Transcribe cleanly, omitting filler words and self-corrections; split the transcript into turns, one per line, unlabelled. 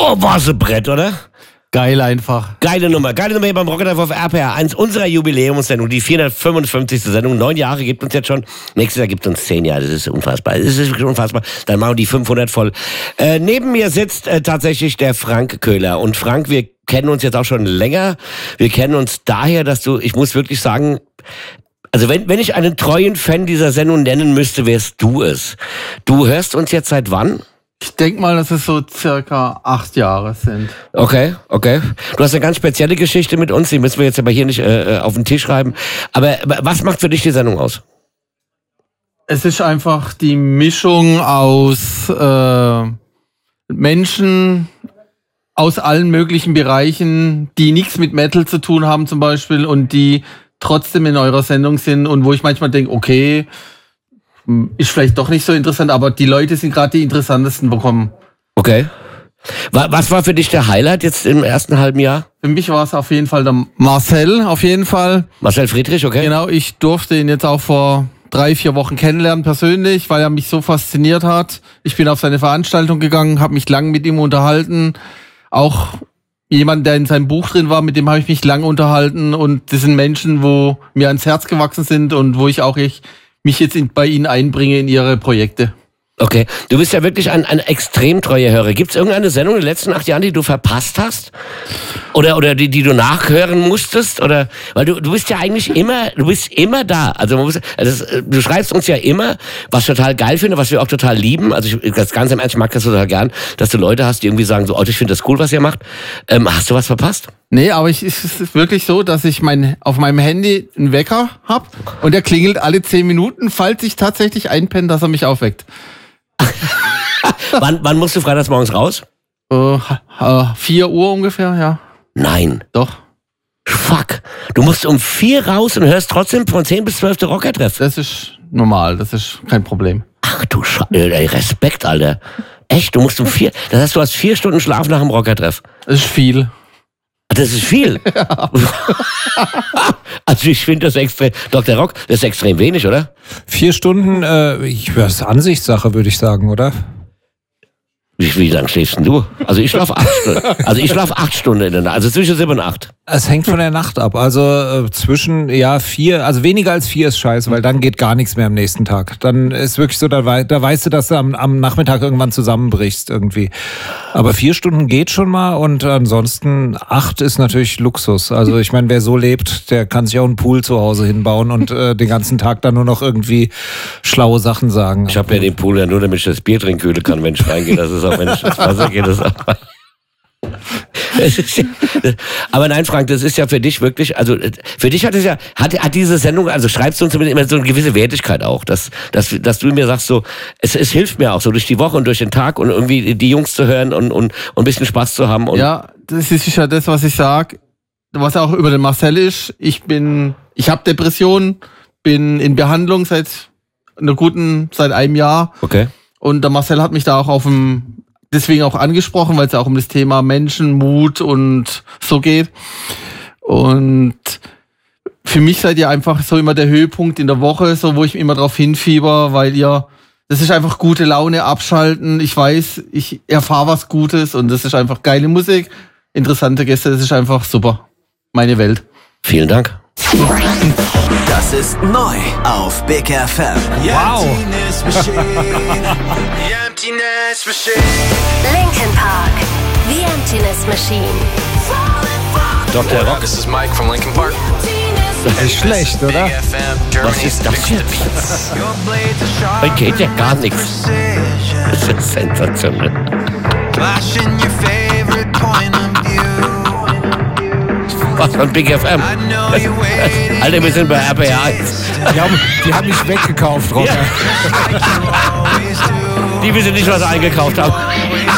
Boah, war so Brett, oder?
Geil einfach.
Geile Nummer hier beim Rocket auf RPR. Eins unserer Jubiläumssendungen, die 455. Sendung. 9 Jahre gibt uns jetzt schon. Nächstes Jahr gibt es uns 10 Jahre. Das ist unfassbar. Das ist wirklich unfassbar. Dann machen wir die 500 voll. Neben mir sitzt tatsächlich der Frank Köhler. Und Frank, wir kennen uns jetzt auch schon länger. Wir kennen uns daher, dass du, ich muss wirklich sagen, also wenn ich einen treuen Fan dieser Sendung nennen müsste, wärst du es. Du hörst uns jetzt seit wann?
Ich denke mal, dass es so circa 8 Jahre sind.
Okay. Du hast eine ganz spezielle Geschichte mit uns, die müssen wir jetzt aber hier nicht auf den Tisch schreiben. Aber was macht für dich die Sendung aus?
Es ist einfach die Mischung aus Menschen aus allen möglichen Bereichen, die nichts mit Metal zu tun haben zum Beispiel und die trotzdem in eurer Sendung sind und wo ich manchmal denke, okay, ist vielleicht doch nicht so interessant, aber die Leute sind gerade die interessantesten bekommen.
Okay. Was war für dich der Highlight jetzt im ersten halben Jahr?
Für mich war es auf jeden Fall der Marcel, auf jeden Fall.
Marcel Friedrich, okay.
Genau, ich durfte ihn jetzt auch vor 3-4 Wochen kennenlernen persönlich, weil er mich so fasziniert hat. Ich bin auf seine Veranstaltung gegangen, habe mich lang mit ihm unterhalten. Auch jemand, der in seinem Buch drin war, mit dem habe ich mich lang unterhalten. Und das sind Menschen, wo mir ans Herz gewachsen sind und wo ich mich jetzt bei Ihnen einbringe in Ihre Projekte.
Okay, du bist ja wirklich ein extrem treuer Hörer. Gibt es irgendeine Sendung in den letzten 8 Jahren, die du verpasst hast? Oder die du nachhören musstest? Oder weil du bist ja eigentlich immer da. Also du schreibst uns ja immer, was ich total geil finde, was wir auch total lieben. Also das ganz im Ernst, ich mag das total gern, dass du Leute hast, die irgendwie sagen so, oh, ich finde das cool, was ihr macht. Hast du was verpasst?
Nee, aber es ist wirklich so, dass ich auf meinem Handy einen Wecker habe und der klingelt alle 10 Minuten, falls ich tatsächlich einpenne, dass er mich aufweckt.
Wann musst du freitags morgens raus?
4 Uhr ungefähr, ja.
Nein.
Doch.
Fuck. Du musst um 4 raus und hörst trotzdem von 10 bis 12 der Rocker-Treff.
Das ist normal, das ist kein Problem.
Ach du Respekt, Alter. Echt, du musst um 4. Das heißt, du hast 4 Stunden Schlaf nach dem Rocker-Treff.
Das ist viel.
Das ist viel. Ja. Also ich finde das extrem. Dr. Rock, das ist extrem wenig, oder?
4 Stunden, das ist Ansichtssache, würde ich sagen, oder?
Wie lange schläfst denn du? Also ich schlafe 8 Stunden. Also ich schlafe 8 Stunden in der Nacht. Also zwischen 7 und 8.
Es hängt von der Nacht ab. Also zwischen 4, also weniger als 4 ist scheiße, weil dann geht gar nichts mehr am nächsten Tag. Dann ist wirklich so, da weißt du, dass du am Nachmittag irgendwann zusammenbrichst irgendwie. Aber 4 Stunden geht schon mal und ansonsten 8 ist natürlich Luxus. Also ich meine, wer so lebt, der kann sich auch einen Pool zu Hause hinbauen und den ganzen Tag dann nur noch irgendwie schlaue Sachen sagen.
Ich habe ja den Pool ja nur, damit ich das Bier trinken kühle kann, wenn ich reingehe. Das ist auch, wenn ich ins Wasser gehe, das auch. Aber nein, Frank, das ist ja für dich wirklich, also für dich hat diese Sendung, also schreibst du uns immer so eine gewisse Wertigkeit auch, dass du mir sagst so, es hilft mir auch so durch die Woche und durch den Tag und irgendwie die Jungs zu hören und ein bisschen Spaß zu haben. Und
ja, das ist ja das, was ich sage, was auch über den Marcel ist. Ich habe Depressionen, bin in Behandlung seit einem Jahr.
Okay.
Und der Marcel hat mich da auch deswegen auch angesprochen, weil es ja auch um das Thema Menschen, Mut und so geht. Und für mich seid ihr einfach so immer der Höhepunkt in der Woche, so wo ich immer drauf hinfieber, weil das ist einfach gute Laune, abschalten. Ich weiß, ich erfahre was Gutes und das ist einfach geile Musik, interessante Gäste, das ist einfach super. Meine Welt.
Vielen Dank.
Das ist neu auf Big FM.
Wow.
Linkin Park, The Emptiness Machine.
Dr. Rock.
This is Mike from Linkin Park.
Ist schlecht, oder?
Was ist das jetzt? Heute geht ja gar nichts. Das ist sensationell. Was von Big FM? Alter, wir sind bei RPR 1.
Die haben mich weggekauft, Rocker.
Ja. Die wissen nicht, was sie eingekauft haben.